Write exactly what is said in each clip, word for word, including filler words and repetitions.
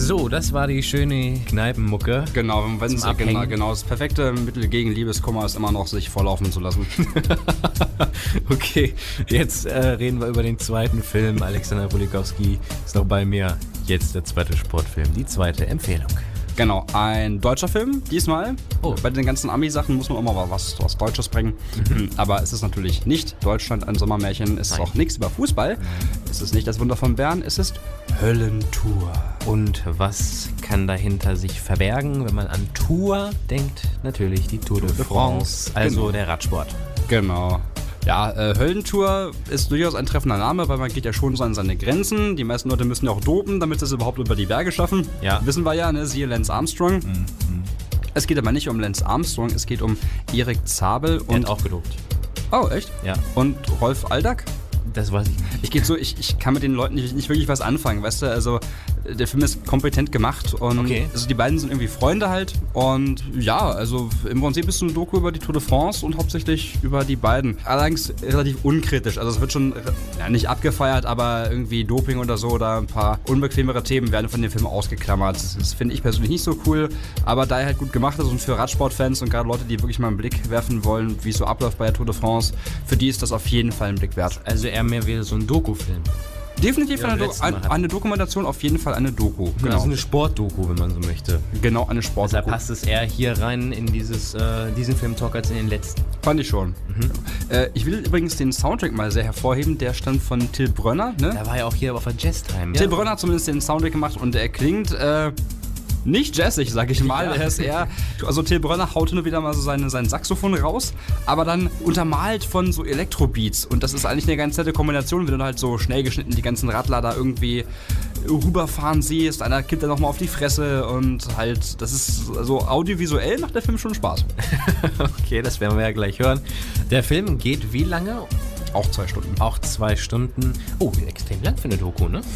So, das war die schöne Kneipenmucke. Genau, wenn es genau, genau das perfekte Mittel gegen Liebeskummer ist immer noch, sich volllaufen zu lassen. Okay, jetzt äh, reden wir über den zweiten Film. Alexander Polikowski ist noch bei mir. Jetzt der zweite Sportfilm, die zweite Empfehlung. Genau, ein deutscher Film diesmal. Oh. Bei den ganzen Ami-Sachen muss man auch mal was, was Deutsches bringen. Mhm. Aber es ist natürlich nicht Deutschland ein Sommermärchen. Es ist Nein. auch nichts über Fußball. Nein. Es ist nicht das Wunder von Bern. Es ist Höllentour. Und was kann dahinter sich verbergen, wenn man an Tour denkt? Natürlich die Tour de, Tour de France, France, also genau. Der Radsport. Genau. Ja, äh, Höllentour ist durchaus ein treffender Name, weil man geht ja schon so an seine Grenzen. Die meisten Leute müssen ja auch dopen, damit sie es überhaupt über die Berge schaffen. Ja. Wissen wir ja, ne? Siehe Lance Armstrong. Mhm. Es geht aber nicht um Lance Armstrong, es geht um Erik Zabel. Und hat auch gedopt. Oh, echt? Ja. Und Rolf Aldag? Das weiß ich nicht. Ich gebe so, ich, ich kann mit den Leuten nicht, nicht wirklich was anfangen, weißt du, also der Film ist kompetent gemacht und okay. Also die beiden sind irgendwie Freunde halt und ja, also im Prinzip ist es ein Doku über die Tour de France und hauptsächlich über die beiden. Allerdings relativ unkritisch, also es wird schon ja, nicht abgefeiert, aber irgendwie Doping oder so oder ein paar unbequemere Themen werden von dem Film ausgeklammert. Das, das finde ich persönlich nicht so cool, aber da er halt gut gemacht ist und für Radsportfans und gerade Leute, die wirklich mal einen Blick werfen wollen, wie es so abläuft bei der Tour de France, für die ist das auf jeden Fall ein Blick wert. Also eher mehr wie so ein Doku-Film. Definitiv eine, Do- ein, eine Dokumentation, auf jeden Fall eine Doku. Genau, also eine Sportdoku, wenn man so möchte. Genau, eine Sportdoku. Deshalb passt es eher hier rein in dieses, äh, diesen Film-Talk als in den letzten. Fand ich schon. Mhm. Äh, ich will übrigens den Soundtrack mal sehr hervorheben, der stammt von Till Brönner. Ne? Der war ja auch hier auf der Jazz-Time. Till ja. Brönner hat zumindest den Soundtrack gemacht und er klingt... Äh, nicht jazzig, sag ich mal. Ja. Er ist eher, also Till Brönner haut nur wieder mal so seine, sein Saxophon raus, aber dann untermalt von so Elektrobeats. Und das ist eigentlich eine ganz nette Kombination, wenn du halt so schnell geschnitten die ganzen Radler da irgendwie rüberfahren siehst. Einer kippt dann nochmal auf die Fresse und halt, das ist, also audiovisuell macht der Film schon Spaß. Okay, das werden wir ja gleich hören. Der Film geht wie lange? Auch zwei Stunden. Auch zwei Stunden. Oh, extrem lang für eine Doku, ne?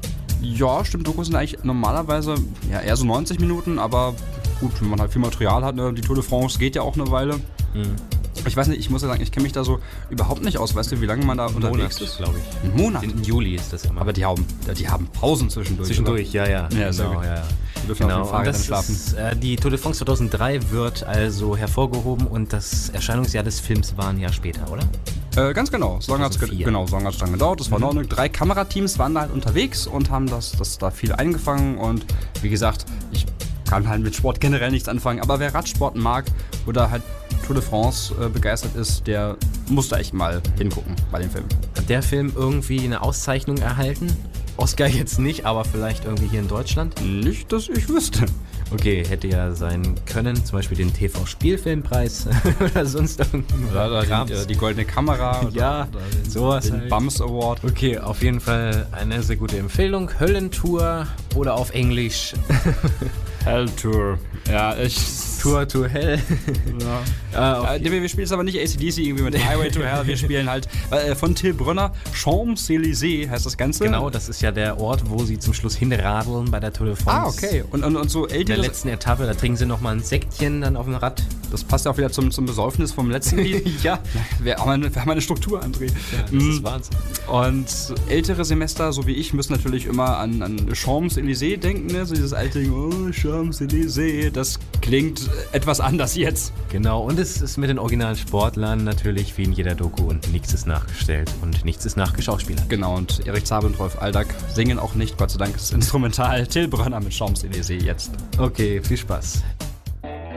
Ja, stimmt, Dokus sind eigentlich normalerweise ja, eher so neunzig Minuten, aber gut, wenn man halt viel Material hat, ne? Die Tour de France geht ja auch eine Weile. Mhm. Ich weiß nicht, ich muss ja sagen, ich kenne mich da so überhaupt nicht aus. Weißt du, wie lange man da Ein unterwegs Monat, ist? glaube ich. Ein Monat? Im Juli ist das immer. Aber die haben, die haben Pausen zwischendurch. Zwischendurch, oder? ja, ja. Ja, sehr genau, gut. ja, ja. Die dürfen genau. auf dem Fahrrad dann schlafen. Ist, äh, die Tour de France zweitausenddrei wird also hervorgehoben und das Erscheinungsjahr des Films war ein Jahr später, oder? Äh, ganz genau. So lange hat es ge- genau, so dann gedauert. Das war mhm. in Ordnung. Drei Kamerateams waren da halt unterwegs und haben das, das da viel eingefangen. Und wie gesagt, ich kann halt mit Sport generell nichts anfangen. Aber wer Radsport mag oder halt Tour de France äh, begeistert ist, der muss da echt mal hingucken bei dem Film. Hat der Film irgendwie eine Auszeichnung erhalten? Oscar jetzt nicht, aber vielleicht irgendwie hier in Deutschland? Nicht, dass ich wüsste. Okay, hätte ja sein können, zum Beispiel den T V-Spielfilmpreis oder sonst irgendwas. Oder die, die goldene Kamera. Oder, ja, oder den, sowas. Den halt. Bums Award. Okay, auf jeden Fall eine sehr gute Empfehlung. Höllentour oder auf Englisch Hell Tour. Ja, ich... Tour to Hell. Ja. Ah, okay. äh, wir spielen jetzt aber nicht A C D C irgendwie mit Highway to Hell. Wir spielen halt äh, von Till Brönner Champs-Élysées heißt das Ganze. Genau, das ist ja der Ort, wo sie zum Schluss hinradeln bei der Tour de France. Ah, okay. Und, und, und so ältere... In der letzten Etappe, da trinken sie nochmal ein Säckchen dann auf dem Rad. Das passt ja auch wieder zum, zum Besäufnis vom letzten Lied. Ja. Wir haben eine, wir haben eine Struktur, André. Ja, das mhm. ist Wahnsinn. Und ältere Semester, so wie ich, müssen natürlich immer an, an Champs-Élysées denken. Ne? So dieses alte Ding, oh, Champs-Élysées. Das klingt etwas anders jetzt. Genau, und es ist mit den originalen Sportlern natürlich wie in jeder Doku und nichts ist nachgestellt und nichts ist nachgeschauspielert. Genau, und Erik Zabel und Rolf Aldag singen auch nicht, Gott sei Dank ist es instrumental. Till Brönner mit Champs-Élysées jetzt. Okay, viel Spaß.